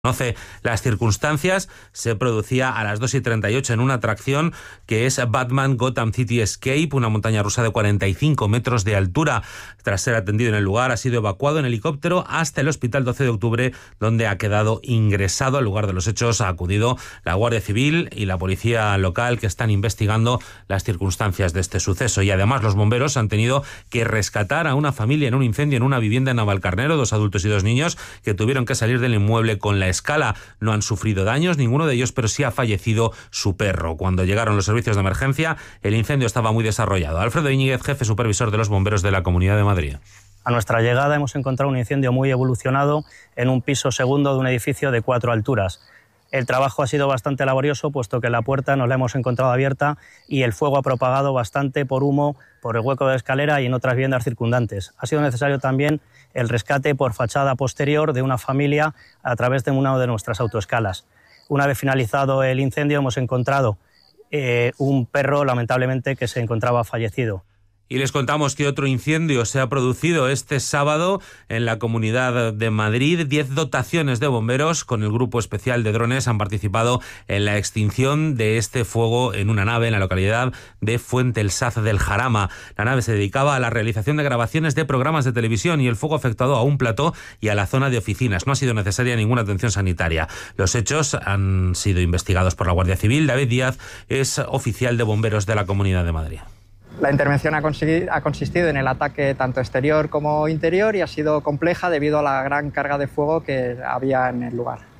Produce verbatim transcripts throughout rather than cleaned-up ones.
Conoce las circunstancias, se producía a las dos y treinta y ocho en una atracción que es Batman Gotham City Escape, una montaña rusa de cuarenta y cinco metros de altura. Tras ser atendido en el lugar, ha sido evacuado en helicóptero hasta el Hospital doce de octubre, donde ha quedado ingresado. Al lugar de los hechos ha acudido la Guardia Civil y la policía local, que están investigando las circunstancias de este suceso. Y además los bomberos han tenido que rescatar a una familia en un incendio en una vivienda en Navalcarnero, dos adultos y dos niños que tuvieron que salir del inmueble con la escala. No han sufrido daños, ninguno de ellos, pero sí ha fallecido su perro. Cuando llegaron los servicios de emergencia, el incendio estaba muy desarrollado. Alfredo Íñiguez, jefe supervisor de los bomberos de la Comunidad de Madrid. A nuestra llegada hemos encontrado un incendio muy evolucionado en un piso segundo de un edificio de cuatro alturas. El trabajo ha sido bastante laborioso, puesto que la puerta nos la hemos encontrado abierta y el fuego ha propagado bastante por humo, por el hueco de la escalera y en otras viviendas circundantes. Ha sido necesario también el rescate por fachada posterior de una familia a través de una de nuestras autoescalas. Una vez finalizado el incendio hemos encontrado eh, un perro, lamentablemente, que se encontraba fallecido. Y les contamos que otro incendio se ha producido este sábado en la Comunidad de Madrid. Diez dotaciones de bomberos con el Grupo Especial de Drones han participado en la extinción de este fuego en una nave en la localidad de Fuente el Saz del Jarama. La nave se dedicaba a la realización de grabaciones de programas de televisión y el fuego ha afectado a un plató y a la zona de oficinas. No ha sido necesaria ninguna atención sanitaria. Los hechos han sido investigados por la Guardia Civil. David Díaz es oficial de bomberos de la Comunidad de Madrid. La intervención ha consistido en el ataque tanto exterior como interior y ha sido compleja debido a la gran carga de fuego que había en el lugar.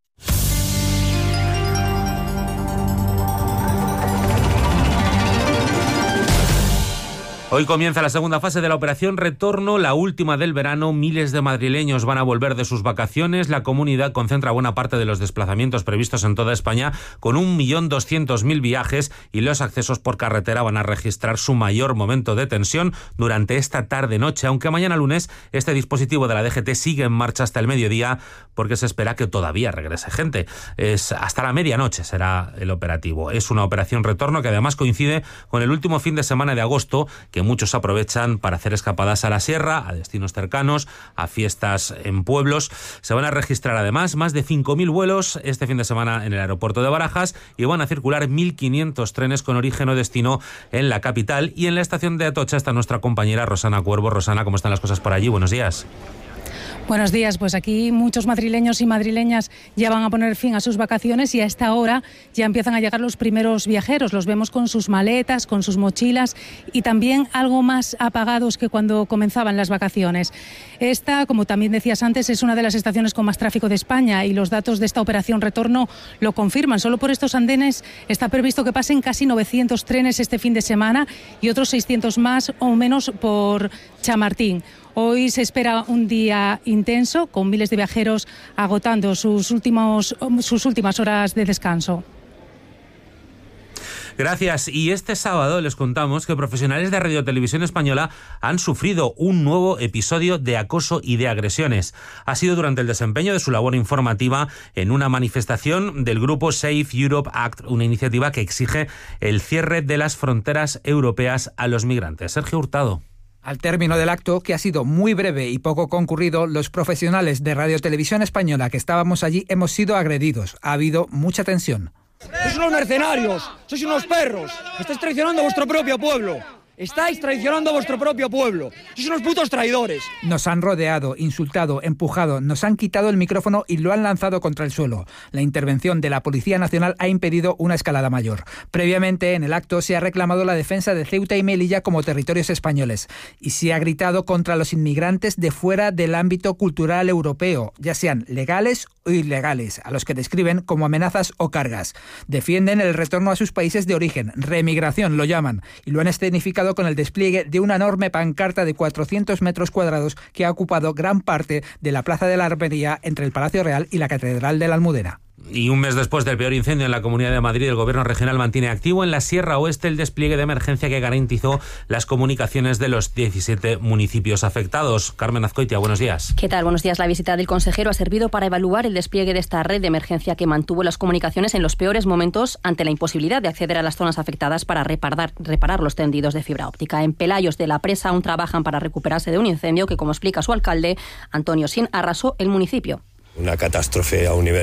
Hoy comienza la segunda fase de la Operación Retorno, la última del verano. Miles de madrileños van a volver de sus vacaciones. La comunidad concentra buena parte de los desplazamientos previstos en toda España, con un millón doscientos mil viajes, y los accesos por carretera van a registrar su mayor momento de tensión durante esta tarde-noche, aunque mañana lunes este dispositivo de la D G T sigue en marcha hasta el mediodía, porque se espera que todavía regrese gente. Es hasta la medianoche será el operativo. Es una operación retorno que además coincide con el último fin de semana de agosto, que muchos aprovechan para hacer escapadas a la sierra, a destinos cercanos, a fiestas en pueblos. Se van a registrar además más de cinco mil vuelos este fin de semana en el aeropuerto de Barajas y van a circular mil quinientos trenes con origen o destino en la capital. Y en la estación de Atocha está nuestra compañera Rosana Cuervo. Rosana, ¿cómo están las cosas por allí? Buenos días. Buenos días, pues aquí muchos madrileños y madrileñas ya van a poner fin a sus vacaciones y a esta hora ya empiezan a llegar los primeros viajeros. Los vemos con sus maletas, con sus mochilas y también algo más apagados que cuando comenzaban las vacaciones. Esta, como también decías antes, es una de las estaciones con más tráfico de España y los datos de esta operación retorno lo confirman. Solo por estos andenes está previsto que pasen casi novecientos trenes este fin de semana y otros seiscientos más o menos por Chamartín. Hoy se espera un día intenso, con miles de viajeros agotando sus, últimos, sus últimas horas de descanso. Gracias. Y este sábado les contamos que profesionales de Radio Televisión Española han sufrido un nuevo episodio de acoso y de agresiones. Ha sido durante el desempeño de su labor informativa en una manifestación del grupo Safe Europe Act, una iniciativa que exige el cierre de las fronteras europeas a los migrantes. Sergio Hurtado. Al término del acto, que ha sido muy breve y poco concurrido, los profesionales de Radio Televisión Española que estábamos allí hemos sido agredidos. Ha habido mucha tensión. ¡Sois unos mercenarios! ¡Sois unos perros! ¡Estáis traicionando a vuestro propio pueblo! ¡Estáis traicionando a vuestro propio pueblo! ¡Sois unos putos traidores! Nos han rodeado, insultado, empujado, nos han quitado el micrófono y lo han lanzado contra el suelo. La intervención de la Policía Nacional ha impedido una escalada mayor. Previamente, en el acto, se ha reclamado la defensa de Ceuta y Melilla como territorios españoles y se ha gritado contra los inmigrantes de fuera del ámbito cultural europeo, ya sean legales o ilegales, a los que describen como amenazas o cargas. Defienden el retorno a sus países de origen, reemigración lo llaman, y lo han escenificado con el despliegue de una enorme pancarta de cuatrocientos metros cuadrados que ha ocupado gran parte de la Plaza de la Armería entre el Palacio Real y la Catedral de la Almudena. Y un mes después del peor incendio en la Comunidad de Madrid, el Gobierno regional mantiene activo en la Sierra Oeste el despliegue de emergencia que garantizó las comunicaciones de los diecisiete municipios afectados. Carmen Azcoitia, buenos días. ¿Qué tal? Buenos días. La visita del consejero ha servido para evaluar el despliegue de esta red de emergencia que mantuvo las comunicaciones en los peores momentos ante la imposibilidad de acceder a las zonas afectadas para reparar, reparar los tendidos de fibra óptica. En Pelayos de la Presa aún trabajan para recuperarse de un incendio que, como explica su alcalde, Antonio Sin, arrasó el municipio. Una catástrofe a un nivel